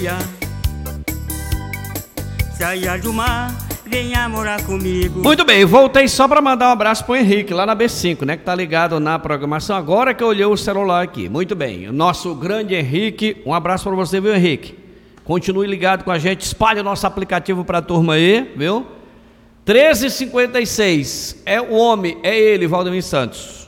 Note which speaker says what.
Speaker 1: areia. Saia do mar, venha morar comigo.
Speaker 2: Muito bem, voltei só para mandar um abraço pro Henrique, lá na B5, né? Que tá ligado na programação, agora que eu olhei o celular aqui. Muito bem, o nosso grande Henrique, um abraço para você, viu, Henrique? Continue ligado com a gente, espalhe o nosso aplicativo pra turma aí, viu? 13h56, é o homem, é ele, Valdemir Santos.